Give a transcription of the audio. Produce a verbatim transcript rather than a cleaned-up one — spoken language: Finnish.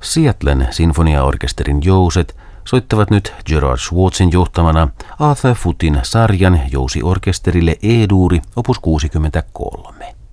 Seattlen sinfoniaorkesterin jouset soittavat nyt Gerard Schwartzin johtamana Arthur Footin sarjan jousiorkesterille E-duuri opus kuusikymmentäkolme.